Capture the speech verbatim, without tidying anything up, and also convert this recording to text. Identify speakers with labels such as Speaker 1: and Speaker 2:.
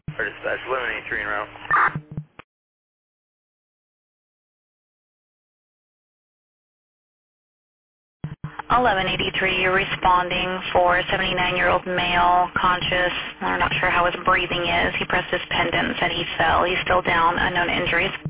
Speaker 1: Or dispatch, eleven eighty-three en route.
Speaker 2: eleven eighty-three, you're responding for a seventy-nine-year-old male, conscious. We're not sure how his breathing is. He pressed his pendant and said he fell. He's still down, unknown injuries.